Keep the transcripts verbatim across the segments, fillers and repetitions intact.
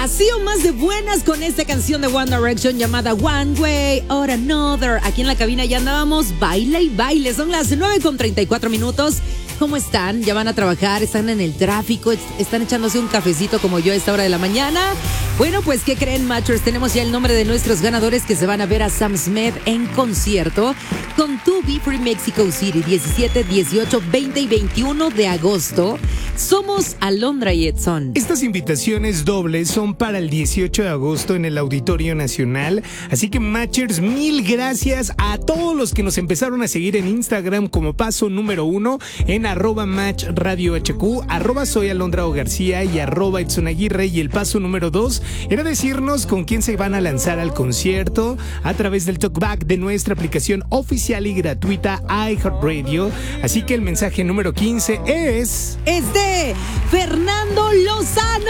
Así o más de buenas con esta canción de One Direction llamada One Way or Another. Aquí en la cabina ya andábamos, baila y baile. Son las nueve con treinta y cuatro minutos. ¿Cómo están? ¿Ya van a trabajar? ¿Están en el tráfico? ¿Están echándose un cafecito como yo a esta hora de la mañana? Bueno, pues, ¿qué creen, Matchers? Tenemos ya el nombre de nuestros ganadores que se van a ver a Sam Smith en concierto con To Be Free Mexico City, diecisiete, dieciocho, veinte y veintiuno de agosto. Somos Alondra y Edson. Estas invitaciones dobles son para el dieciocho de agosto en el Auditorio Nacional. Así que, Matchers, mil gracias a todos los que nos empezaron a seguir en Instagram como paso número uno, en arroba match radio hq, arroba soy Alondra O García y arroba Edson Aguirre. Y el paso número dos era decirnos con quién se van a lanzar al concierto a través del talkback de nuestra aplicación oficial y gratuita iHeartRadio. Así que el mensaje número quince es... Es de Fernando Lozano.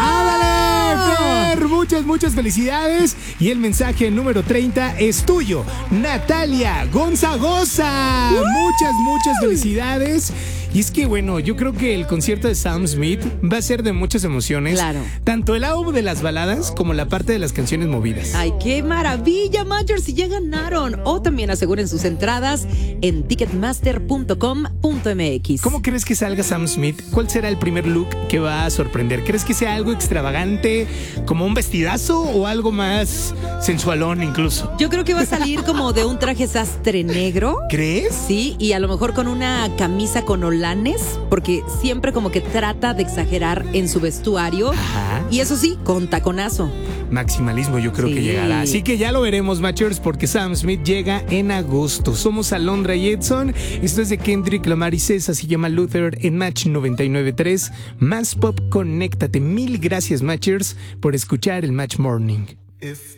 ¡Ándale, Fer! Muchas, muchas felicidades. Y el mensaje número treinta es tuyo, Natalia Gonzagosa. ¡Uh! Muchas, muchas felicidades. Y es que, bueno, yo creo que el concierto de Sam Smith va a ser de muchas emociones. Claro. Tanto el álbum de las baladas como la parte de las canciones movidas. ¡Ay, qué maravilla, Matchers! Si ya ganaron. O también aseguren sus entradas en ticketmaster punto com punto m x. ¿Cómo crees que salga Sam Smith? ¿Cuál será el primer look que va a sorprender? ¿Crees que sea algo extravagante, como un vestidazo o algo más sensualón incluso? Yo creo que va a salir como de un traje sastre negro. ¿Crees? Sí, y a lo mejor con una camisa con olanes, porque siempre como que trata de exagerar en su vestuario. Ajá. Y eso sí, con taconazo. Maximalismo yo creo Sí. que llegará. Así que ya lo veremos, Matchers, porque Sam Smith llega en agosto. Somos Alondra y Edson. Esto es de Kendrick Lamar y César, se llama Luther en Match noventa y nueve punto tres. Más Pop, conéctate. Mil gracias, Matchers, por escuchar el Match Morning. If